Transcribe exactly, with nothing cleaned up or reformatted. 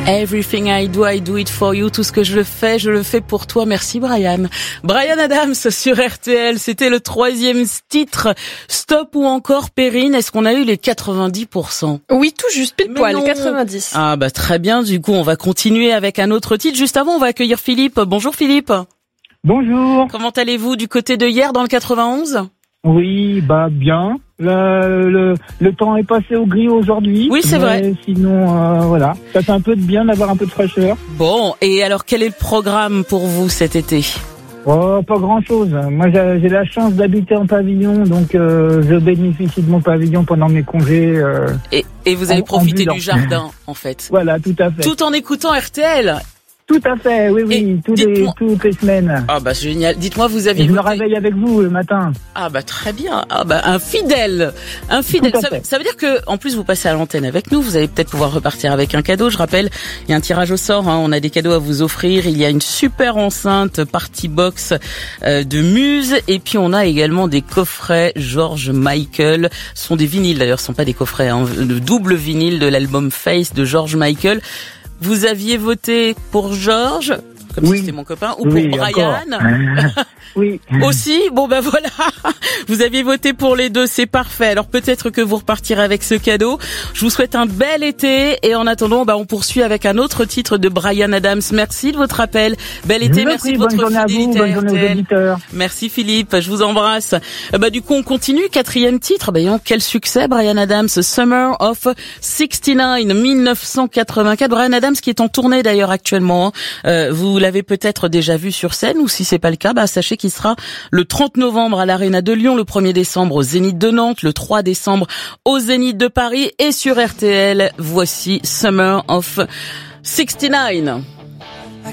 Everything I do, I do it for you. Tout ce que je fais, je le fais pour toi. Merci Bryan. Bryan Adams sur R T L. C'était le troisième titre. Stop ou encore Perrine. Est-ce qu'on a eu les quatre-vingt-dix pour cent? Oui, tout juste, pile poil, non. quatre-vingt-dix. Ah bah très bien. Du coup, on va continuer avec un autre titre. Juste avant, on va accueillir Philippe. Bonjour Philippe. Bonjour. Comment allez-vous du côté de hier dans le quatre-vingt-onze? Oui, bah bien. Le, le, le temps est passé au gris aujourd'hui. Oui, c'est vrai. Sinon, euh, voilà, ça fait un peu de bien d'avoir un peu de fraîcheur. Bon, et alors quel est le programme pour vous cet été? Oh, pas grand-chose. Moi, j'ai, j'ai la chance d'habiter en pavillon, donc euh, je bénéficie de mon pavillon pendant mes congés. Euh, et, et vous allez en, profiter en du jardin, en fait. Voilà, tout à fait. Tout en écoutant R T L. Tout à fait, oui, oui, tous les, toutes les semaines. Ah bah génial. Dites-moi, vous aviez. Et je me voté... réveille avec vous le matin. Ah bah très bien. Ah bah un fidèle, un fidèle. Ça, ça veut dire que en plus vous passez à l'antenne avec nous. Vous allez peut-être pouvoir repartir avec un cadeau. Je rappelle, il y a un tirage au sort. Hein, on a des cadeaux à vous offrir. Il y a une super enceinte Party Box euh, de Muse. Et puis on a également des coffrets George Michael. Ce sont des vinyles d'ailleurs, ce sont pas des coffrets. Hein, le double vinyle de l'album Face de George Michael. Vous aviez voté pour George, comme oui. si c'était mon copain, ou oui, pour Bryan. Oui. Aussi, bon ben voilà, vous aviez voté pour les deux, c'est parfait. Alors peut-être que vous repartirez avec ce cadeau. Je vous souhaite un bel été et en attendant, bah on poursuit avec un autre titre de Bryan Adams. Merci de votre appel. Bel été, merci de votre fidélité. Bonne journée aux auditeurs. Merci Philippe, je vous embrasse. Bah du coup on continue, quatrième titre. Bah quel succès, Bryan Adams, Summer of soixante-neuf, dix-neuf cent quatre-vingt-quatre. Bryan Adams qui est en tournée d'ailleurs actuellement. Euh, vous l'avez peut-être déjà vu sur scène ou si c'est pas le cas, bah sachez qui sera le trente novembre à l'Arena de Lyon, le premier décembre au Zénith de Nantes, le trois décembre au Zénith de Paris et sur R T L. Voici Summer of soixante-neuf.